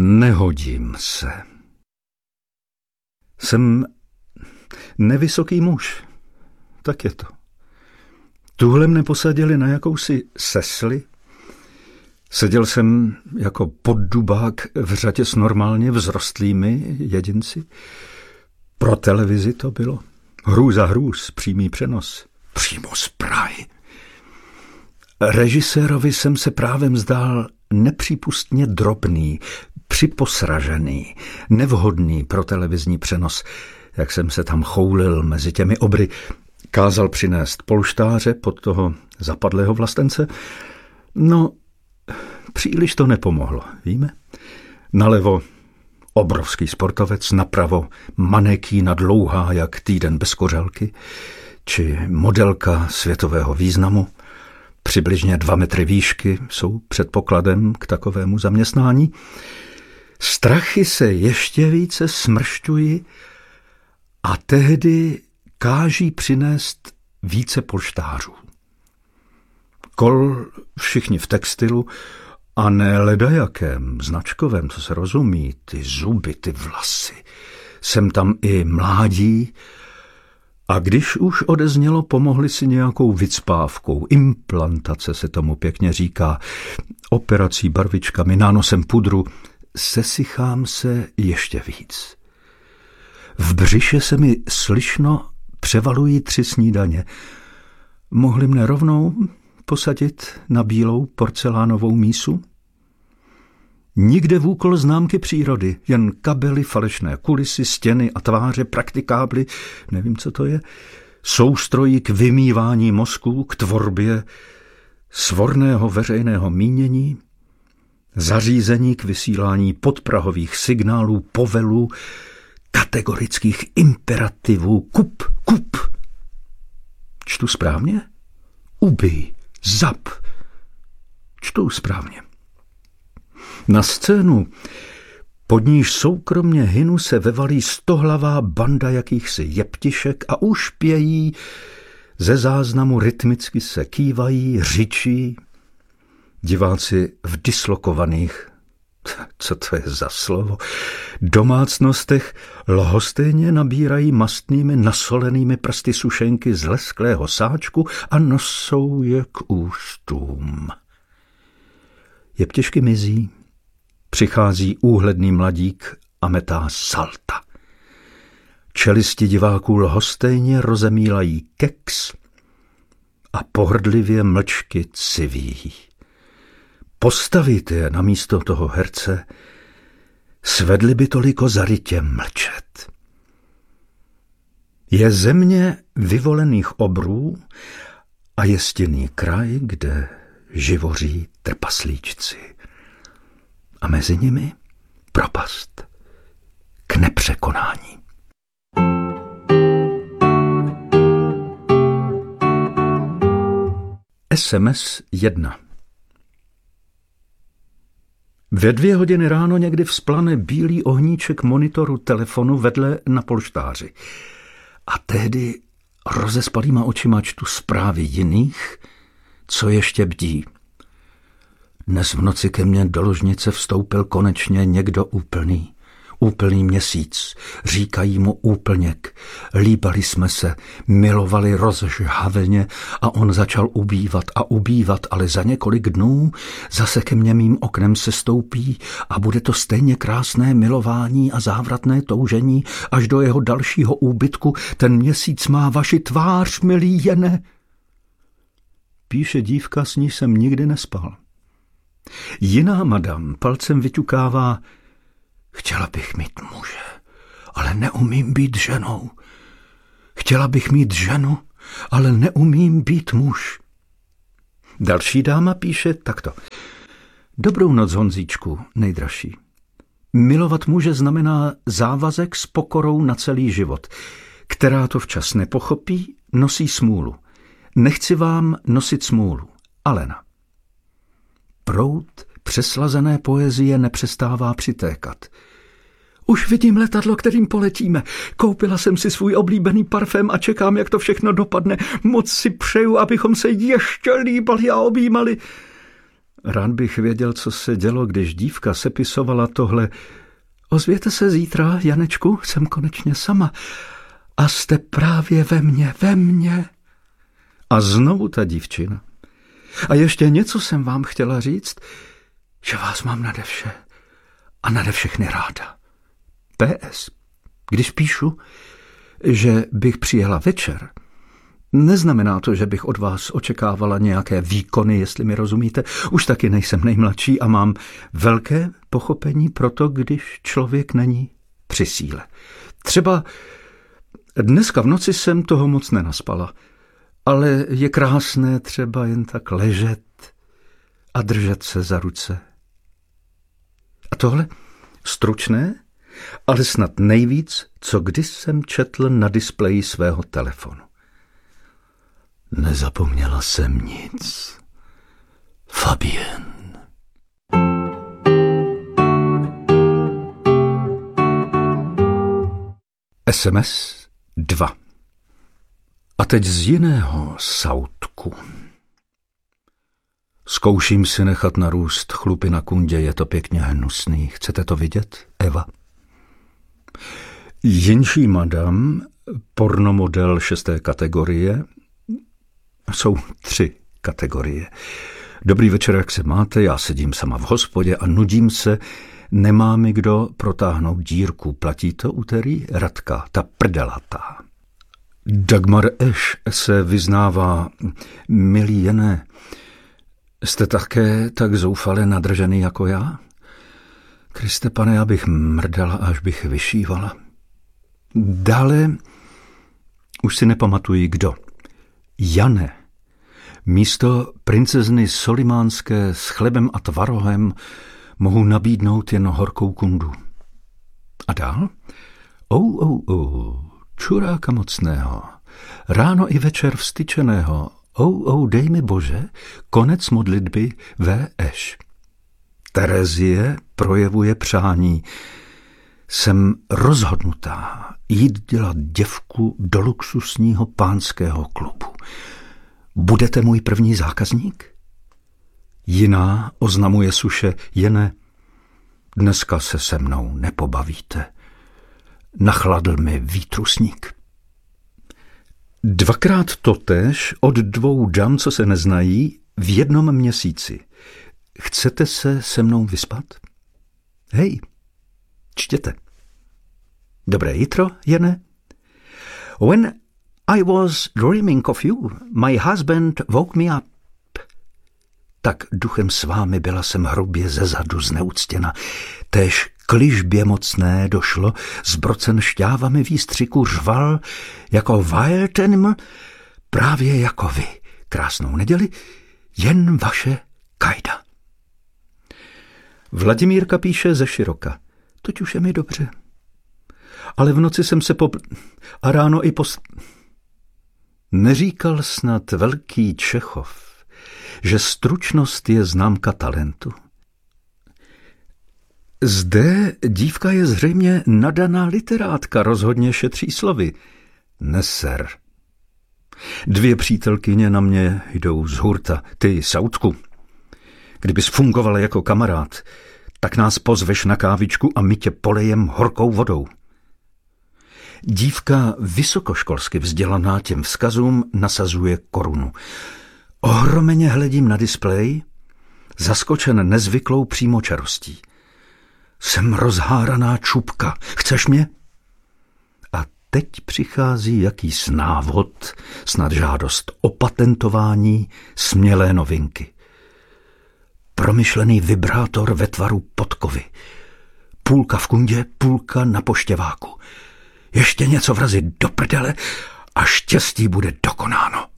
Nehodím se. Jsem nevysoký muž. Tak je to. Tuhle mne posadili na jakousi sesli. Seděl jsem jako poddubák v řadě s normálně vzrostlými jedinci. Pro televizi to bylo. Hrůza hrůz, přímý přenos. Přímo z Prahy. Režisérovi jsem se právem zdál nepřípustně drobný, připosražený, nevhodný pro televizní přenos. Jak jsem se tam choulil mezi těmi obry, kázal přinést polštáře pod toho zapadlého vlastence. No, příliš to nepomohlo, víme? Nalevo obrovský sportovec, napravo manekína dlouhá jak týden bez kořálky, či modelka světového významu, přibližně 2 metry výšky jsou předpokladem k takovému zaměstnání. Strachy se ještě více smršťují a tehdy káží přinést více polštářů. Kol všichni v textilu a ne ledajakém, značkovém, co se rozumí, ty zuby, ty vlasy. Sem tam i mládí a když už odeznělo, pomohli si nějakou vycpávkou. Implantace se tomu pěkně říká. Operací barvičkami, nánosem pudru. Sesychám se ještě víc. V břiše se mi slyšno převalují 3 snídaně. Mohli mne rovnou posadit na bílou porcelánovou mísu? Nikde vůkol známky přírody, jen kabely, falešné kulisy, stěny a tváře, praktikábly, nevím, co to je, soustrojí k vymývání mozků, k tvorbě svorného veřejného mínění, zařízení k vysílání podprahových signálů, povelů, kategorických imperativů, kup, kup. Čtu správně? Ubij, zap. Čtu správně. Na scénu, pod níž soukromně hynu, se vevalí 100hlavá banda jakýchsi jeptišek a už pějí, ze záznamu rytmicky se kývají, řičí. Diváci v dislokovaných, co to je za slovo, domácnostech lhostejně nabírají mastnými nasolenými prsty sušenky z lesklého sáčku a nosou je k ústům. Jeptišky mizí, přichází úhledný mladík a metá salta. Čelisti diváků lhostejně rozemílají keks a pohrdlivě mlčky civí. Postavit je na místo toho herce, svedli by toliko zarytě mlčet. Je země vyvolených obrů a je stinný kraj, kde živoří trpaslíčci. A mezi nimi propast k nepřekonání. SMS 1. Ve 2 hodiny ráno někdy vzplane bílý ohníček monitoru telefonu vedle na polštáři. A tehdy rozespalýma očima čtu zprávy jiných, co ještě bdí. Dnes v noci ke mně do ložnice vstoupil konečně někdo úplný. Úplný měsíc, říkají mu úplněk. Líbali jsme se, milovali rozžhaveně a on začal ubývat, ale za několik dnů zase ke mně mým oknem se stoupí a bude to stejně krásné milování a závratné toužení až do jeho dalšího úbytku. Ten měsíc má vaši tvář, milý Jene. Píše dívka, s níž jsem nikdy nespal. Jiná madam palcem vyťukává: chtěla bych mít muže, ale neumím být ženou. Chtěla bych mít ženu, ale neumím být muž. Další dáma píše takto: dobrou noc, Honzíčku, nejdražší. Milovat muže znamená závazek s pokorou na celý život. Která to včas nepochopí, nosí smůlu. Nechci vám nosit smůlu. Alena. Proud přeslazené poezie nepřestává přitékat. Už vidím letadlo, kterým poletíme. Koupila jsem si svůj oblíbený parfém a čekám, jak to všechno dopadne. Moc si přeju, abychom se ještě líbali a objímali. Rád bych věděl, co se dělo, když dívka sepisovala tohle. Ozvěte se zítra, Janečku, jsem konečně sama. A jste právě ve mně. A znovu ta dívčina. A ještě něco jsem vám chtěla říct, že vás mám nade vše a nade všechny ráda. PS. Když píšu, že bych přijela večer, neznamená to, že bych od vás očekávala nějaké výkony, jestli mi rozumíte. Už taky nejsem nejmladší a mám velké pochopení pro to, když člověk není při síle. Třeba dneska v noci jsem toho moc nenaspala, ale je krásné třeba jen tak ležet a držet se za ruce. A tohle stručné, ale snad nejvíc, co kdy jsem četl na displeji svého telefonu. Nezapomněla jsem nic. Fabienne. SMS 2. A teď z jiného sautku. Zkouším si nechat narůst chlupy na kundě, je to pěkně hnusný. Chcete to vidět, Eva? Jinší madam, pornomodel 6. kategorie, jsou 3 kategorie. Dobrý večer, jak se máte? Já sedím sama v hospodě a nudím se. Nemá mi kdo protáhnout dírku. Platí to úterý? Radka, ta prdelatá. Dagmar Eš se vyznává, milý Jene, jste také tak zoufale nadržený jako já? Kriste pane, já bych mrdala, až bych vyšívala. Dále už si nepamatuji kdo. Jane, místo princezny Solimánské s chlebem a tvarohem mohu nabídnout jen horkou kundu. A dál? Čuráka mocného, ráno i večer vstyčeného, dej mi Bože, konec modlitby V.Š. Terezie projevuje přání. Jsem rozhodnutá jít dělat děvku do luxusního pánského klubu. Budete můj první zákazník? Jiná oznamuje suše, Jene, dneska se se mnou nepobavíte. Nachladl mi výtrusník. 2krát totéž od 2 dam, co se neznají, v jednom měsíci. Chcete se se mnou vyspat? Hej, čtěte. Dobré jitro, Jene. When I was dreaming of you, my husband woke me up. Tak duchem s vámi byla jsem hrubě zezadu zneuctěna. Též k ližbě mocné došlo, zbrocen šťávami výstřiku řval jako wild animal, právě jako vy. Krásnou neděli, jen vaše Kajda. Vladimírka píše ze široka. Toť už je mi dobře. Ale v noci jsem se a ráno i Neříkal snad velký Čechov, že stručnost je známka talentu. Zde dívka je zřejmě nadaná literátka, rozhodně šetří slovy. Neser. 2 přítelkyně na mě jdou z hurta. Ty, Sautku, kdybys fungoval jako kamarád, tak nás pozveš na kávičku a my tě polejem horkou vodou. Dívka vysokoškolsky vzdělaná těm vzkazům nasazuje korunu. Ohromeně hledím na displej, zaskočen nezvyklou přímočarostí. Jsem rozháraná čupka. Chceš mě? A teď přichází jakýs návod, snad žádost o patentování smělé novinky. Promyšlený vibrátor ve tvaru podkovy. Půlka v kundě, půlka na poštěváku. Ještě něco vrazit do prdele a štěstí bude dokonáno.